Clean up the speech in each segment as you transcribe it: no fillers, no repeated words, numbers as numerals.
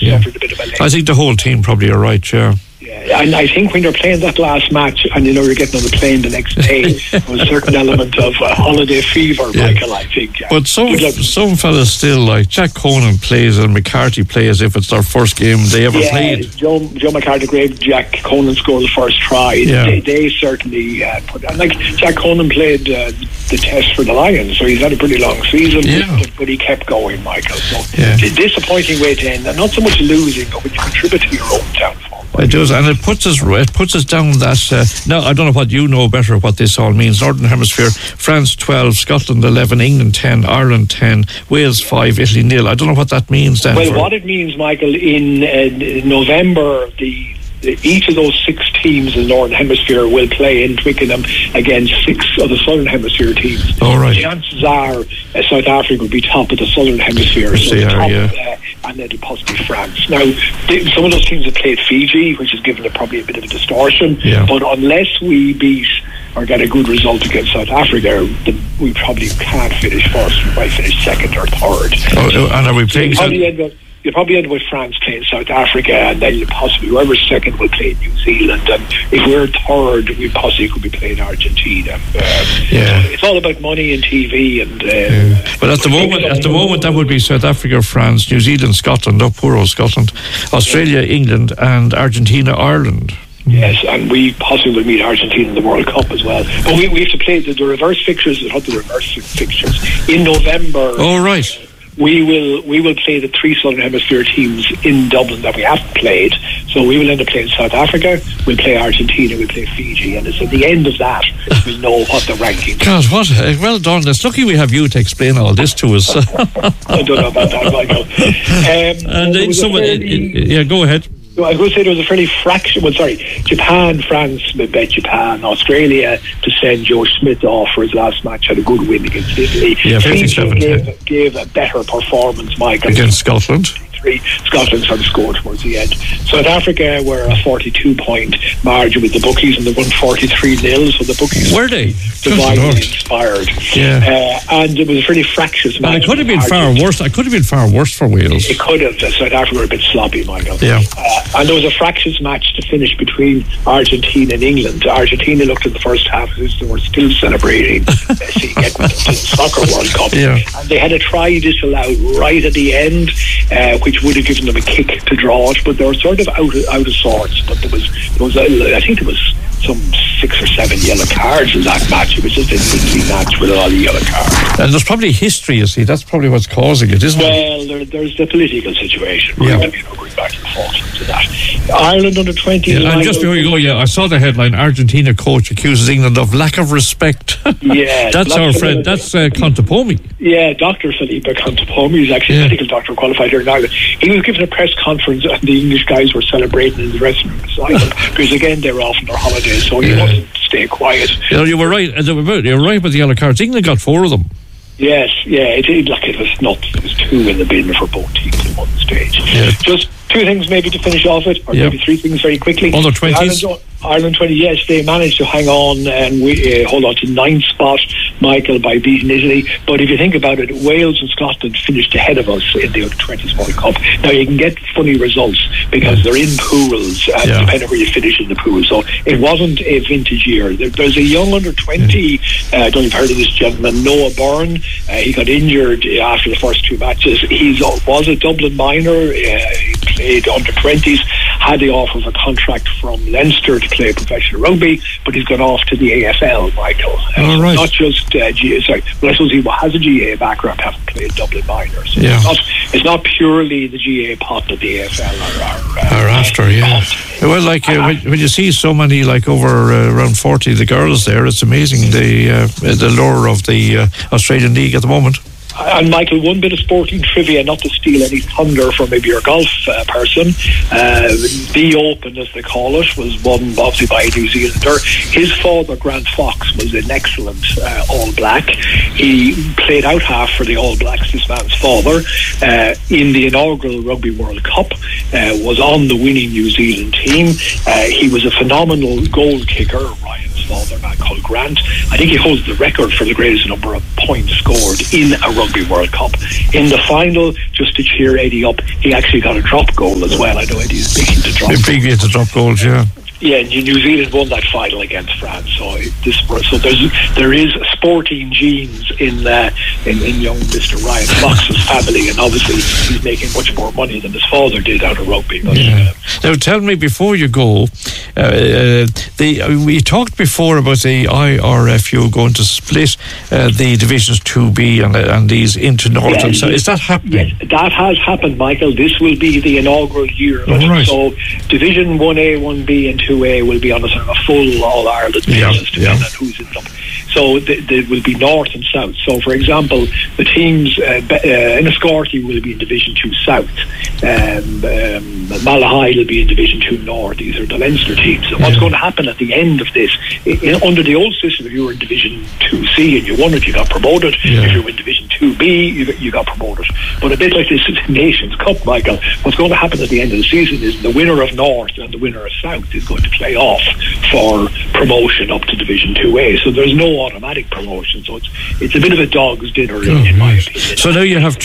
suffered a bit of a leg. I think the whole team probably are right, yeah. Yeah, and I think when you're playing that last match and you know you're getting on the plane the next day, there was a certain element of holiday fever, Michael, I think. Yeah. But some fellas still, like Jack Conan plays and McCarthy play as if it's their first game they ever played. Joe McCarthy gave Jack Conan scored the first try. Yeah. They certainly put, and like Jack Conan played the test for the Lions, so he's had a pretty long season, but he kept going, Michael. So it's a disappointing way to end, and not so much losing, but when you contribute to your own downfall. It does, and it puts us down that now I don't know what you know better what this all means. Northern Hemisphere: France 12, Scotland 11, England 10, Ireland 10, Wales 5, Italy 0. I don't know what that means then. Well, what it means, Michael, in November, each of those 6 teams in the Northern Hemisphere will play in Twickenham against 6 of the Southern Hemisphere teams. All right. Chances are South Africa will be top of the Southern Hemisphere, and then possibly France. Now, some of those teams have played Fiji, which has given it probably a bit of a distortion. Yeah. But unless we beat or get a good result against South Africa, we probably can't finish first. We might finish second or third. And are we playing? You'll probably end up with France playing South Africa, and then possibly whoever's second will play New Zealand, and if we're third, we possibly could be playing Argentina. It's all about money and TV, and but at the moment, that would be South Africa, France, New Zealand, Scotland, poor old Scotland, Australia, England, and Argentina, Ireland. Yes, and we possibly will meet Argentina in the World Cup as well. But we have to play the reverse fixtures. In November. Oh, right. We will play the 3 Southern Hemisphere teams in Dublin that we haven't played. So we will end up playing South Africa, we'll play Argentina, we'll play Fiji, and it's at the end of that we'll know what the ranking is. God, what? Well done. It's lucky we have you to explain all this to us. I don't know about that, Michael. Go ahead. I was going to say there was a fairly Japan, France bet Japan, Australia to send Joe Schmidt off for his last match, had a good win against Italy. Yeah, 57-10. Gave a better performance, Michael. Against Scotland. Scotland sort of scored towards the end. South Africa were a 42-point margin with the bookies, and they won 43-0. So the bookies were they divinely inspired. Yeah, and it was a pretty fractious match. It could have been far worse. It could have been far worse for Wales. It could have. South Africa were a bit sloppy, Michael. Yeah. And there was a fractious match to finish between Argentina and England. Argentina looked in the first half as they were still celebrating Messi getting to the Soccer World Cup. Yeah. And they had a try disallowed right at the end, which would have given them a kick to draw it, but they were sort of out of sorts. But there was I think there was some 6 or 7 yellow cards in that match. It was just a ugly match with a lot of yellow cards. And there's probably history, you see. That's probably what's causing it, isn't it? Well, there's the political situation. Going back and forth into that. Ireland under 20. Yeah, and just before you go, I saw the headline: Argentina coach accuses England of lack of respect. Yeah, that's our friend. That's Contepomi. Yeah, Dr. Felipe Contepomi. He's actually a medical doctor qualified here in Ireland. He was given a press conference, and the English guys were celebrating in the dressing room beside him because again they were off on their holidays, so he wasn't stay quiet. You were right. You're right with the yellow cards. England got 4 of them. Yes, it was 2 in the bin for both teams at one stage. Yeah. Just 2 things maybe to finish off it, or maybe 3 things very quickly. Under 20s. Ireland 20, yes, they managed to hang on and hold on to 9th spot, Michael, by beating Italy. But if you think about it, Wales and Scotland finished ahead of us in the Under-20s World Cup. Now, you can get funny results because they're in pools, depending on where you finish in the pool. So it wasn't a vintage year. There's a young Under-20, I don't know if you've heard of this gentleman, Noah Byrne. He got injured after the first 2 matches. He was a Dublin minor. He played Under-20s, had the offer of a contract from Leinster to play professional rugby, but he's gone off to the AFL, Michael. All right. Not just GA, but I suppose he has a GA background, having played Dublin minors. So it's not purely the GA pot that the AFL are after. Yeah. Well, when you see so many, over around 40, the girls there, it's amazing the lure of the Australian League at the moment. And Michael, one bit of sporting trivia, not to steal any thunder from maybe your golf person. The Open, as they call it, was won obviously by a New Zealander. His father, Grant Fox, was an excellent All Black. He played out half for the All Blacks, this man's father, in the inaugural Rugby World Cup, was on the winning New Zealand team. He was a phenomenal goal kicker, Ryan's father. another man called Grant. I think he holds the record for the greatest number of points scored in a Rugby World Cup. In the final, just to cheer Eddie up, he actually got a drop goal as well. I know Eddie's big into drop goals. Big into drop goals, yeah. Yeah, New Zealand won that final against France. So there is sporting genes in young Mr. Ryan Fox's family, and obviously he's making much more money than his father did out of rugby. But, now, tell me before you go, we talked before about the IRFU going to split the divisions 2B and these into North and South. Is that happening? Yes, that has happened, Michael. This will be the inaugural year of it. Right. So Division 1A, 1B and 2A will be on a sort of a full All-Ireland basis, depending on who's in them. So there will be North and South. So, for example, the teams Enniscorthy will be in Division 2 South. Malahide will be in Division 2 North. These are the Leinster teams. So what's going to happen at the end of this, under the old system, if you were in Division 2C and you won it, you got promoted. If you were in Division 2B, you got promoted. But a bit like this Nations Cup, Michael, what's going to happen at the end of the season is the winner of North and the winner of South is going to play off for promotion up to Division 2A. So there's no automatic promotion. So it's a bit of a dog's dinner in my opinion. So now you have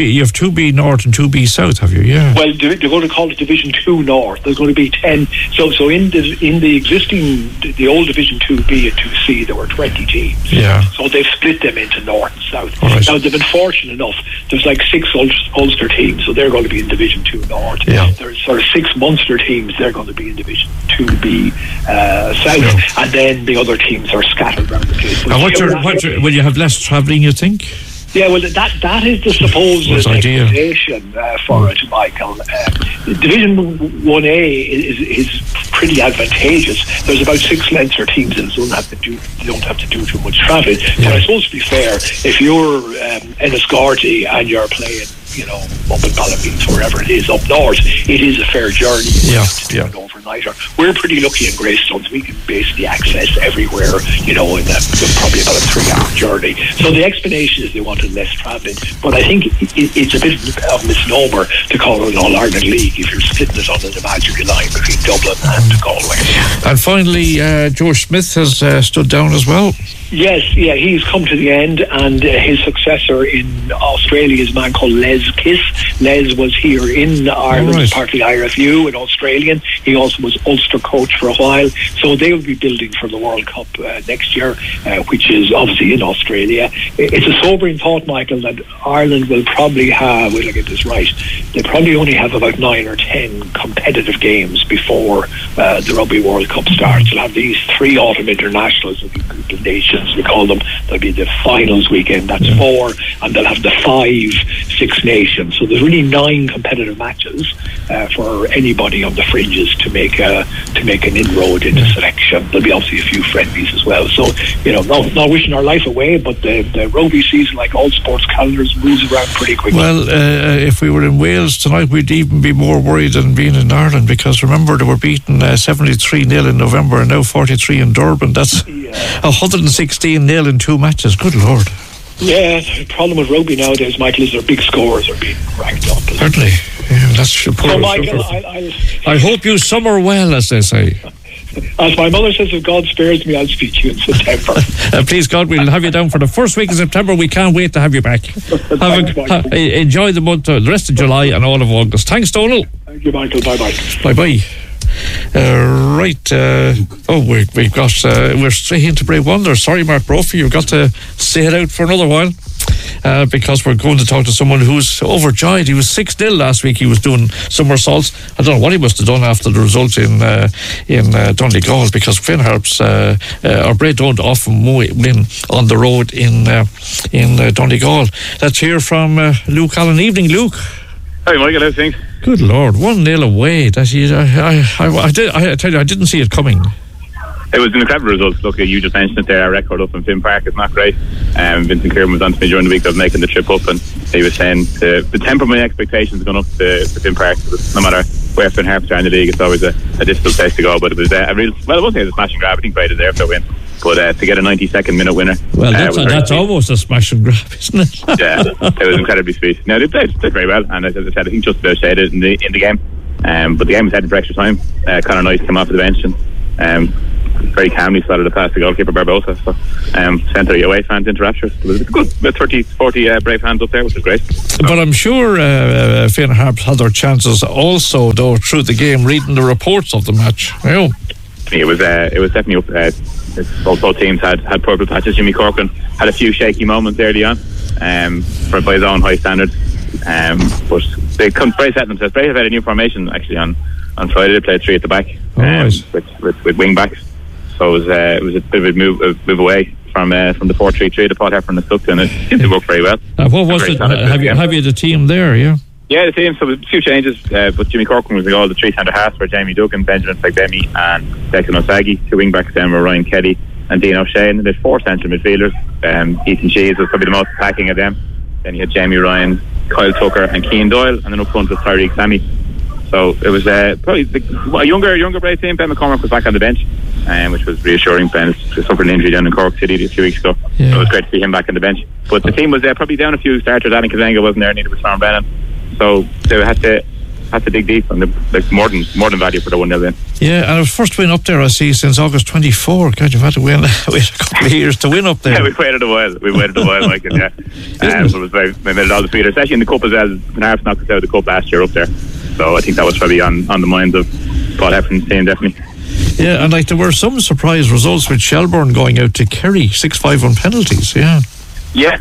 2B North and 2B South, have you? Yeah. Well, they're going to call it Division 2 North. There's going to be 10. So in the existing, the old Division 2B and 2C, there were 20 teams. Yeah. So they've split them into North and South. Right. Now, they've been fortunate enough. There's like 6 Ulster teams, so they're going to be in Division 2 North. Yeah. There's sort of 6 Munster teams, they're going to be in Division 2B South. Yeah. And then the other teams are scattered around the place. Will you have less travelling, you think? Yeah, well, that is the supposed expectation for it, Michael. Division 1A is pretty advantageous. There's about 6 Leinster teams, and you don't have to do too much travelling. But I suppose, to be fair, if you're Enniscorthy and you're playing, up in Ballymena, wherever it is, up north, it is a fair journey. An overnighter. We're pretty lucky in Greystones. We can basically access everywhere, in probably about a 3-hour journey. So the explanation is they wanted less travelling. But I think it's a bit of a misnomer to call it an All-Ireland League if you're splitting it on an imaginary line between Dublin and Galway. And finally, George Smith has stood down as well. Yes, he's come to the end, and his successor in Australia is a man called Les Kiss. Les was here in Ireland as part of the IRFU, an Australian. He also was Ulster coach for a while. So they will be building for the World Cup next year, which is obviously in Australia. It's a sobering thought, Michael, that Ireland will probably have, will I get this right, they probably only have about 9 or 10 competitive games before the Rugby World Cup starts. They'll have these 3 autumn internationals, the nations we call them. There'll be the finals weekend, that's 4, and they'll have the 5 Six Nations. So there's really 9 competitive matches for anybody on the fringes to make an inroad into selection. There'll be obviously a few friendlies as well. So not wishing our life away, but the rugby season, like all sports calendars, moves around pretty quickly. Well, if we were in Wales tonight, we'd even be more worried than being in Ireland, because remember they were beaten 73-0 in November and now 43 in Durban. That's 116-0 in 2 matches. Good Lord. Yeah, the problem with rugby nowadays, Michael, is their big scores are being ranked up. Certainly. Yeah, that's so, Michael, I hope you summer well, as they say. As my mother says, if God spares me, I'll speak to you in September. Please God, we'll have you down for the first week of September. We can't wait to have you back. Enjoy the month, the rest of July and all of August. Thanks, Donal. Thank you, Michael. Bye-bye. Bye-bye. Right. We've got we're straight into Brave Wonder. Sorry, Mark Brophy, you've got to stay it out for another while, because we're going to talk to someone who's overjoyed. He was 6-0 last week. He was doing somersaults. I don't know what he must have done after the result in Donegal, because Finn Harps or Bray don't often win on the road in Donegal. Let's hear from Luke Allen. Evening, Luke. Hi, Michael. How's things? Good Lord, 1-0 away. I tell you, I didn't see it coming. It was an incredible result. Look, you just mentioned it there. Our record up in Finn Park is not great. Vincent Kieran was on to me during the week of making the trip up, and he was saying the temper of my expectations going up to Finn Park. No matter where Finn Harps are in the league, it's always a difficult place to go. But it was it wasn't a smash and grab. I think Bray deserved their win. But to get a 92nd minute winner, well, that's almost a smash and grab, isn't it? Yeah, it was incredibly sweet. Now they played very well, and as I said, I think just about shaded in the game. But the game was headed for extra time. Conor Nice came off the bench, and very calmly slotted it past the goalkeeper Barbosa. So sent the away fans into raptures. It was good, about 30-40 brave hands up there, which was great. But I'm sure Finn Harps had their chances also, though, through the game, reading the reports of the match. It was definitely up. Both teams had purple patches. Jimmy Corcoran had a few shaky moments early on, by his own high standards. But they couldn't. Bray set themselves. Bray have had a new formation actually on Friday. They played 3 at the back with wing backs. So it was a bit of a move away from the 4-3-3 that Paul Heffernan has stuck to, and it seemed to work very well. What was it? Have you the team there? Yeah. Yeah, the team. So a few changes, but Jimmy Corcoran was the goal. The 3 centre halves were Jamie Duggan, Benjamin Fagbemi, and Declan Osagi. 2 wing backs then were Ryan Kelly and Dean O'Shane. There's 4 central midfielders. Ethan Cheese was probably the most attacking of them. Then you had Jamie Ryan, Kyle Tucker, and Cian Doyle, and then up front was Tyreek Sammy. So it was probably a younger Bray team. Ben McCormack was back on the bench, which was reassuring. Ben suffered an injury down in Cork City a few weeks ago. Yeah. So it was great to see him back on the bench. But the team was probably down a few starters. Alan Kazenga wasn't there, neither was Storm Brennan. So they had to dig deep, and more than value for the 1-0 win. Yeah, and it was first win up there, I see, since August 24. God, you've had to wait a couple of years to win up there. Yeah, we've waited a while. Michael. Yeah, it was we made it all the sweeter, especially in the cup as well. Harps knocked us out of the cup last year up there, so I think that was probably on the minds of Paul Heffernan's team, definitely. Yeah, and there were some surprise results with Shelbourne going out to Kerry 6-5 on penalties. Yeah. Yeah,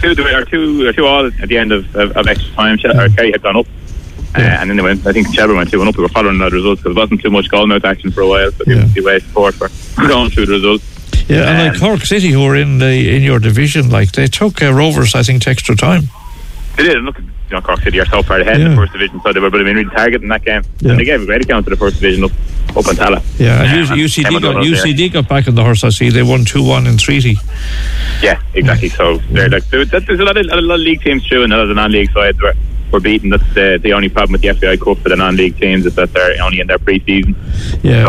2 all at the end of extra time. Kerry had gone up, and then they went. I think Shelbourne went 2-1 up. We were following the results because there wasn't too much goalmouth action for a while, so people see way support for going through the results. Yeah, and Cork City, who were in your division, they took Rovers, I think, to extra time. They did. Look, Cork City are so far ahead in the first division, so they were really targeting in that game, and they gave a great account to the first division up in Tala. Yeah, and UCD got back in the horse. I see they won 2-1 in Treaty. Yeah, exactly. So there's a lot of league teams through, and a lot of the non-league sides were beaten. That's the only problem with the FAI Cup for the non-league teams, is that they're only in their pre-season. Yeah,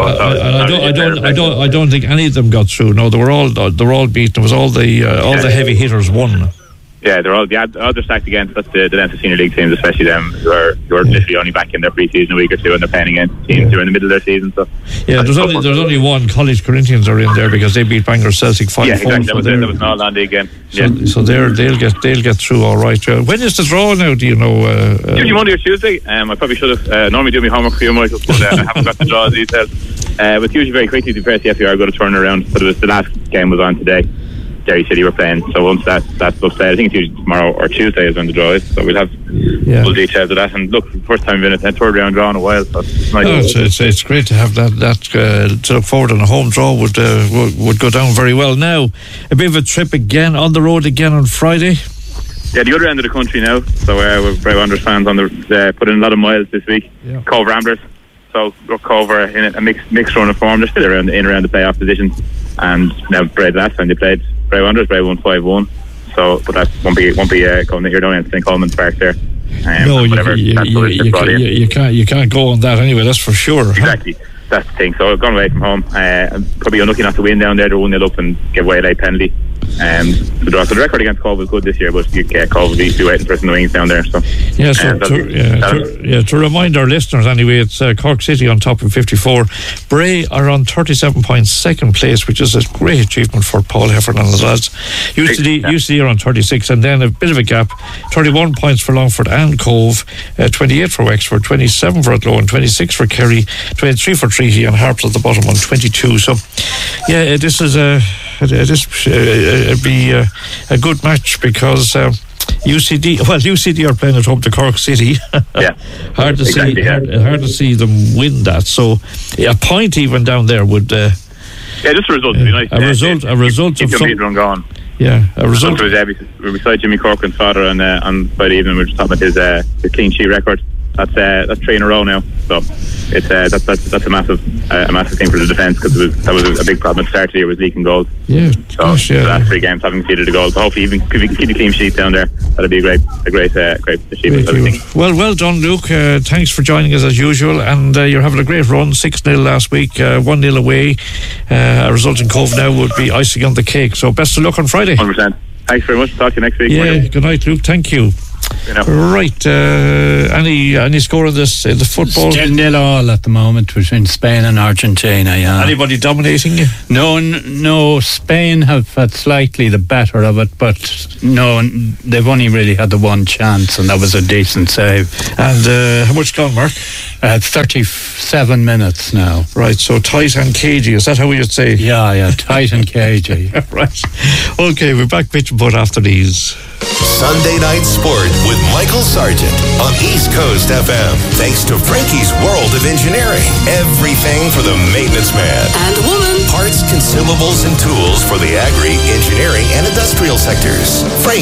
I don't think any of them got through. No, they were all beaten. It was all the heavy hitters won. Yeah, they're all the odds are stacked against. That's the Leinster Senior League teams, especially them who are literally only back in their pre-season a week or two, and they're playing against teams who are in the middle of their season. So there's only one. College Corinthians are in there because they beat Bangor Celtic 5-4. Yeah, exactly. That was an all-non-league game. So they'll get through all right. When is the draw now? Do you know? Usually Monday or Tuesday. I probably should have normally do my homework for you, Michael, but I haven't got the draw details. But usually very quickly the FAI are going to turn around. But the last game was on today. Derry City were playing, so once that's played, I think it's usually tomorrow or Tuesday is when the draw is, so we'll have full details of that. And look, first time we've been a third round draw in a while, so it's great to have that to look forward, and a home draw would go down very well. Now a bit of a trip again on the road again on Friday. Yeah, the other end of the country now, so we're Bray Wanderers fans put in a lot of miles this week. Cove Ramblers, so look, Cove are in a mixed run of form. They're still around the playoff position, and now Bray, the last time they played Bray Wanderers, Bray won 5-1. So, but that won't be going that you're down in St. Coleman's Park there. No, you can't go on that anyway. That's for sure. Exactly, that's the thing. So I've gone away from home. I'm probably unlucky not to win down there. They're 1-0 up and give away a late penalty. The record against Cove was good this year, but Cove will be waiting for us in the wings down there. So to remind our listeners anyway, it's Cork City on top of 54. Bray are on 37.2nd place, which is a great achievement for Paul Heffernan and the lads. UCD are on 36, and then a bit of a gap. 31 points for Longford and Cove, 28 for Wexford, 27 for Athlone, 26 for Kerry, 23 for Treaty, and Harps at the bottom on 22. So this is it'd be a good match because UCD are playing at home to Cork City. Hard to see them win that. So a point even down there would just a result would be nice. A result of some run going. Yeah, a result. We're beside Jimmy Corcoran's father on Friday evening. We're just talking about his clean sheet record. That's 3 in a row now. So it's that's a massive thing for the defence, because that was a big problem at the start of the year, was leaking goals. Yeah, so the last 3 games haven't conceded a goal. So hopefully, even if we can keep the clean sheet down there, that'll be a great achievement. Well done, Luke. Thanks for joining us as usual, and you're having a great run. 6-0 last week, 1-0 away. A result in Cove now would be icing on the cake. So best of luck on Friday. 100%. Thanks very much. Talk to you next week. Yeah, good night, Luke. Thank you. You know. Right. Any score in this in the football? Still 0-0 at the moment between Spain and Argentina. Yeah. Anybody dominating you? No. Spain have had slightly the better of it, but no, they've only really had the one chance, and that was a decent save. And how much gone, Mark? 37 minutes now. Right. So tight and cagey. Is that how you'd say? Yeah, tight and cagey. Right. Okay, we're back pitch and putt after these. Sunday Night Sport with Michael Sargent on East Coast FM. Thanks to Frankie's World of Engineering. Everything for the maintenance man and woman. Parts, consumables, and tools for the agri, engineering, and industrial sectors.